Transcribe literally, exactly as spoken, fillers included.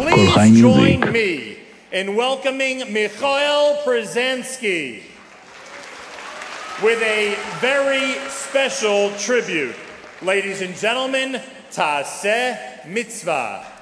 Please join Music. me in welcoming Mikhail Przansky with a very special tribute. Ladies and gentlemen, Taseh Mitzvah.